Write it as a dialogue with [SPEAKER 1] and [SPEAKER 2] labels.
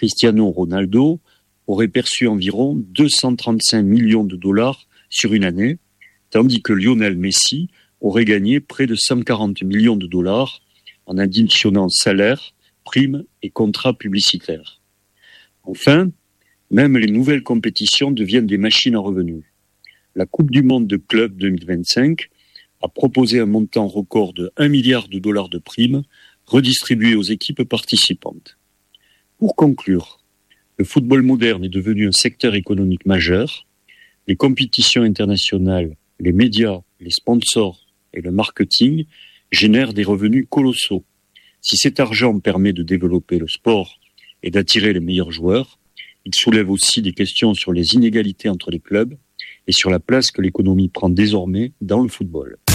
[SPEAKER 1] Cristiano Ronaldo aurait perçu environ 235 millions de dollars sur une année, tandis que Lionel Messi aurait gagné près de 140 millions de dollars en additionnant salaires, primes et contrats publicitaires. Enfin, même les nouvelles compétitions deviennent des machines à revenus. La Coupe du Monde de clubs 2025 a proposé un montant record de 1 milliard de dollars de primes redistribuées aux équipes participantes. Pour conclure, le football moderne est devenu un secteur économique majeur. Les compétitions internationales, les médias, les sponsors et le marketing génèrent des revenus colossaux. Si cet argent permet de développer le sport et d'attirer les meilleurs joueurs, il soulève aussi des questions sur les inégalités entre les clubs et sur la place que l'économie prend désormais dans le football.